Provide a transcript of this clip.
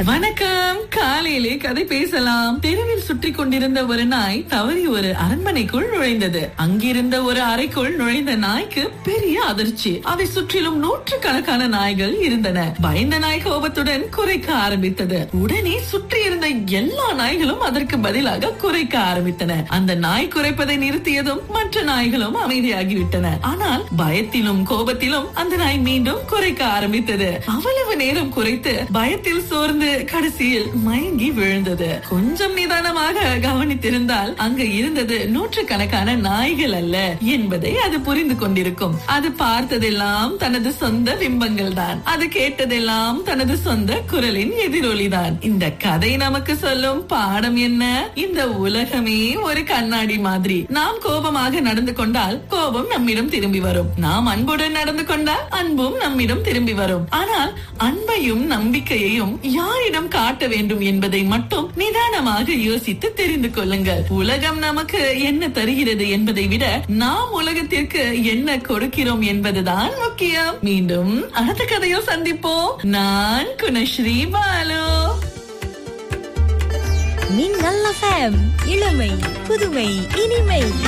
வணக்கம். காலையிலே கதை பேசலாம். தெருவில் சுற்றி கொண்டிருந்த ஒரு நாய் தவறி ஒரு அரண்மனைக்குள் நுழைந்தது. அங்கிருந்த ஒரு அறைக்குள் நுழைந்த நாய்க்கு பெரிய அதிர்ச்சி. அதை சுற்றிலும் நூற்றுக்கணக்கான நாய்கள் இருந்தன. பயந்த நாய் கோபத்துடன் குரைக்க ஆரம்பித்தது. உடனே சுற்றி இருந்த எல்லா நாய்களும் அதற்கு பதிலாக குரைக்க ஆரம்பித்தன. அந்த நாய் குரைப்பதை நிறுத்தியதும் மற்ற நாய்களும் அமைதியாகிவிட்டன. ஆனால் பயத்திலும் கோபத்திலும் அந்த நாய் மீண்டும் குரைக்க ஆரம்பித்தது. அவ்வளவு நேரம் குரைத்து பயத்தில் சோர்ந்து கடைசியில் மயங்கி விழுந்தது. கொஞ்சம் நிதானமாக கவனித்திருந்தால் அங்கு இருந்தது நூற்றுக்கணக்கான நாய்கள் அல்ல என்பதை அது புரிந்து கொண்டிருக்கும். அது பார்த்ததெல்லாம் தனது சொந்த பிம்பங்கள் தான். அது கேட்டதெல்லாம் தனது சொந்த குரலின் எதிரொலிதான். இந்த கதை நமக்கு சொல்லும் பாடம் என்ன? இந்த உலகமே ஒரு கண்ணாடி மாதிரி. நாம் கோபமாக நடந்து கொண்டால் கோபம் நம்மிடம் திரும்பி வரும். நாம் அன்புடன் நடந்து கொண்டால் அன்பும் நம்மிடம் திரும்பி வரும். ஆனால் அன்பையும் நம்பிக்கையையும் யாரிடம் காட்ட வேண்டும் என்பதை மட்டும் நிதானமாக யோசித்து தெரிந்து கொள்ளுங்கள். உலகம் நமக்கு என்ன தருகிறது என்பதை விட நாம் உலகத்திற்கு என்ன கொடுக்கிறோம் என்பதுதான் முக்கியம். மீண்டும் அடுத்த கதையில் சந்திப்போம். நான் குணஸ்ரீ பாலு. மின்னல் FM, இளமை புதுமை இனிமை.